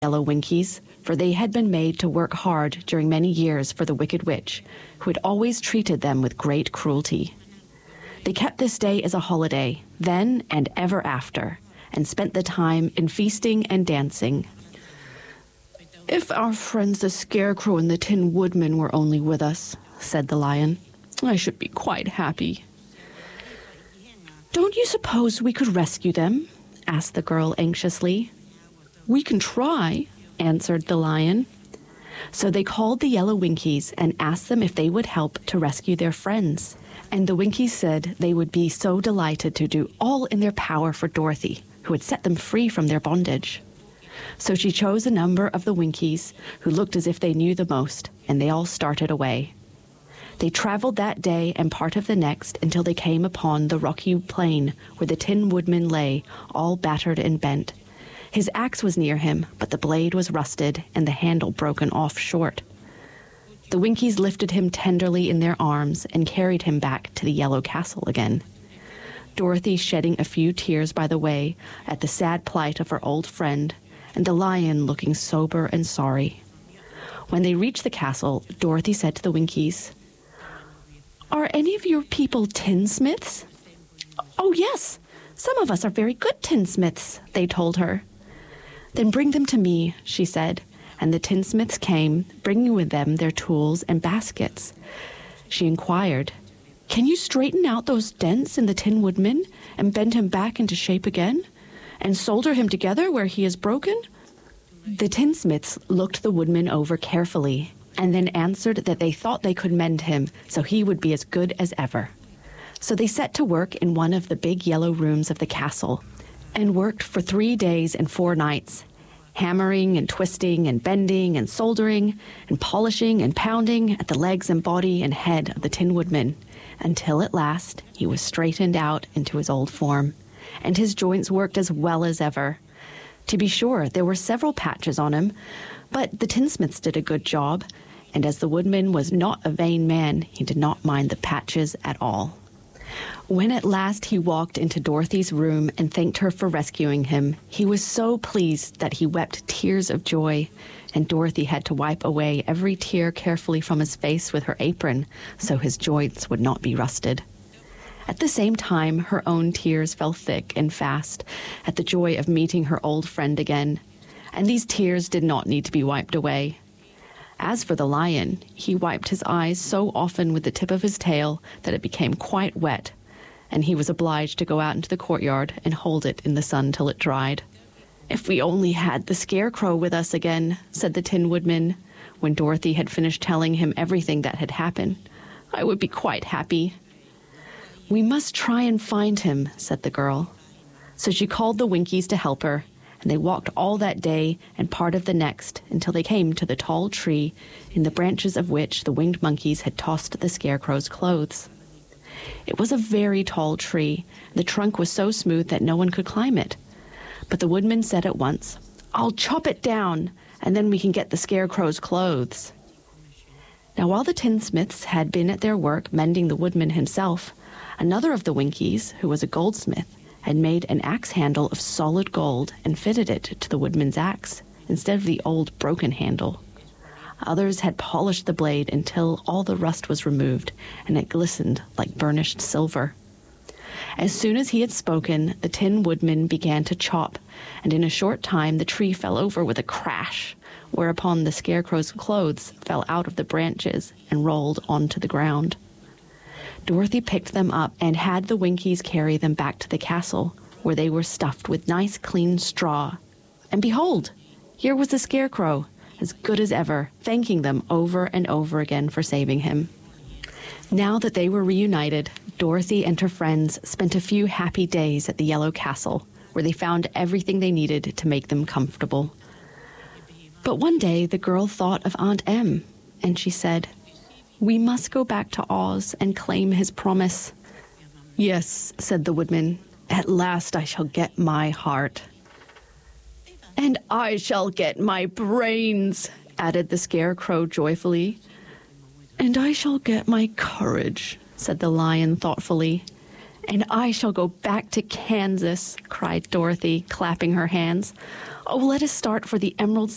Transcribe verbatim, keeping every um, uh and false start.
yellow Winkies, for they had been made to work hard during many years for the Wicked Witch, who had always treated them with great cruelty. They kept this day as a holiday, then and ever after, and spent the time in feasting and dancing. "If our friends the Scarecrow and the Tin Woodman were only with us," said the Lion, "I should be quite happy." "Don't you suppose we could rescue them?" asked the girl anxiously. "We can try," answered the Lion. So they called the yellow Winkies and asked them if they would help to rescue their friends. And the Winkies said they would be so delighted to do all in their power for Dorothy, who had set them free from their bondage. So she chose a number of the Winkies who looked as if they knew the most, and they all started away. They traveled that day and part of the next until they came upon the rocky plain where the Tin Woodman lay, all battered and bent. His axe was near him, but the blade was rusted and the handle broken off short. The Winkies lifted him tenderly in their arms and carried him back to the Yellow Castle again. Dorothy shedding a few tears by the way at the sad plight of her old friend, and the Lion looking sober and sorry. When they reached the castle, Dorothy said to the Winkies, "Are any of your people tinsmiths?" "Oh, yes, some of us are very good tinsmiths," they told her. "Then bring them to me," she said, and the tinsmiths came, bringing with them their tools and baskets. She inquired, "Can you straighten out those dents in the Tin Woodman and bend him back into shape again, and solder him together where he is broken?" The tinsmiths looked the Woodman over carefully, and then answered that they thought they could mend him so he would be as good as ever. So they set to work in one of the big yellow rooms of the castle, and worked for three days and four nights, hammering and twisting and bending and soldering and polishing and pounding at the legs and body and head of the Tin Woodman, until at last he was straightened out into his old form, and his joints worked as well as ever. To be sure, there were several patches on him, but the tinsmiths did a good job, and as the Woodman was not a vain man, he did not mind the patches at all. When at last he walked into Dorothy's room and thanked her for rescuing him, he was so pleased that he wept tears of joy, and Dorothy had to wipe away every tear carefully from his face with her apron so his joints would not be rusted. At the same time, her own tears fell thick and fast at the joy of meeting her old friend again, and these tears did not need to be wiped away. As for the Lion, he wiped his eyes so often with the tip of his tail that it became quite wet, and he was obliged to go out into the courtyard and hold it in the sun till it dried. "If we only had the Scarecrow with us again," said the Tin Woodman, when Dorothy had finished telling him everything that had happened, "I would be quite happy." "We must try and find him," said the girl. So she called the Winkies to help her, and they walked all that day and part of the next until they came to the tall tree in the branches of which the winged monkeys had tossed the Scarecrow's clothes. It was a very tall tree, and the trunk was so smooth that no one could climb it. But the Woodman said at once, "I'll chop it down, and then we can get the Scarecrow's clothes." Now while the tinsmiths had been at their work mending the Woodman himself, another of the Winkies, who was a goldsmith, had made an axe handle of solid gold and fitted it to the Woodman's axe, instead of the old broken handle. Others had polished the blade until all the rust was removed, and it glistened like burnished silver. As soon as he had spoken, the Tin Woodman began to chop, and in a short time the tree fell over with a crash, whereupon the Scarecrow's clothes fell out of the branches and rolled onto the ground. Dorothy picked them up and had the Winkies carry them back to the castle, where they were stuffed with nice clean straw. And behold, here was the Scarecrow, as good as ever, thanking them over and over again for saving him. Now that they were reunited, Dorothy and her friends spent a few happy days at the Yellow Castle, where they found everything they needed to make them comfortable. But one day the girl thought of Aunt Em, and she said, "We must go back to Oz and claim his promise." "Yes," said the Woodman, "at last I shall get my heart." "And I shall get my brains," added the Scarecrow joyfully. "And I shall get my courage," said the Lion thoughtfully. "And I shall go back to Kansas," cried Dorothy, clapping her hands. "Oh, let us start for the Emerald